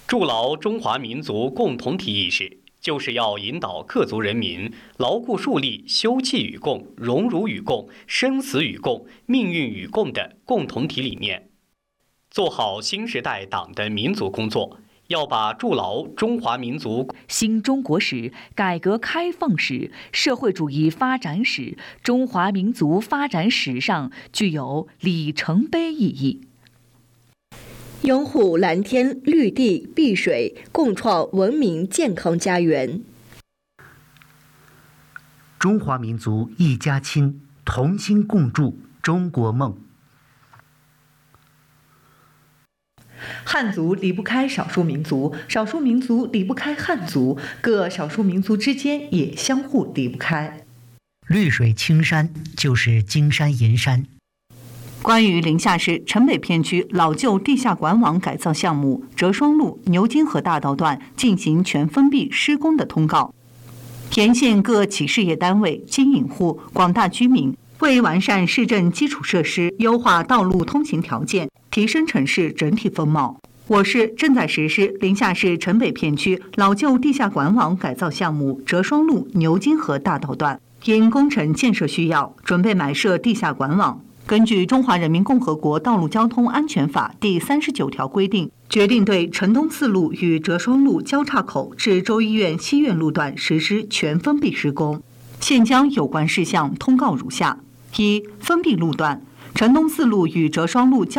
筑牢中华民族共同体意识，就是要引导各族人民牢固树立休戚与共、荣辱与共、生死与共、命运与共的共同体理念，做好新时代党的民族工作。要把筑牢中华民族新中国史、改革开放史、社会主义发展史、中华民族发展史上具有里程碑意义。 拥护蓝天绿地碧水，共创文明健康家园。 中华民族一家亲，同心共筑中国梦。 汉族离不开少数民族，少数民族离不开汉族，各少数民族之间也相互离不开。 绿水青山就是金山银山。 关于临夏市城北片区老旧地下管网改造项目折双路牛津河大道段进行全封闭施工的通告，沿线各企事业单位、经营户、广大居民为完善市政基础设施、优化道路通行条件、提升城市整体风貌，我市正在实施临夏市城北片区老旧地下管网改造项目折双路牛津河大道段，因工程建设需要，准备埋设地下管网。根据《中华人民共和国道路交通安全法》第39条规定，决定对城东四路与折双路交叉口至州医院西苑路段实施全封闭施工。现将有关事项通告如下：一、封闭路段，城东四路与折双路交